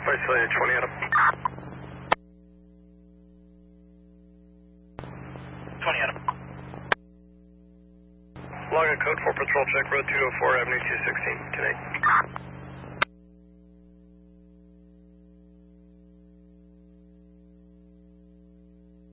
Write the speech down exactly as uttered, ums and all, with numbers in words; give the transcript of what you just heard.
Flight Celia twenty Adam. twenty Adam. Log a code for patrol check, road two oh four, Avenue two sixteen, tonight.